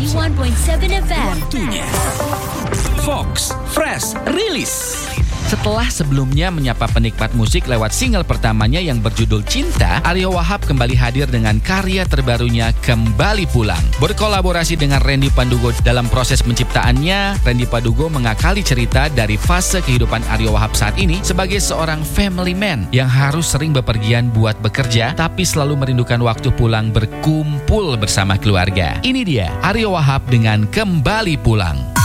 91.7 FM. Waktunya Fox Fresh Release. Setelah sebelumnya menyapa penikmat musik lewat single pertamanya yang berjudul Cinta, Ariyo Wahab kembali hadir dengan karya terbarunya Kembali Pulang. Berkolaborasi dengan Randy Pandugo dalam proses penciptaannya, Randy Pandugo mengakali cerita dari fase kehidupan Ariyo Wahab saat ini sebagai seorang family man yang harus sering bepergian buat bekerja, tapi selalu merindukan waktu pulang berkumpul bersama keluarga. Ini dia, Ariyo Wahab dengan Kembali Pulang.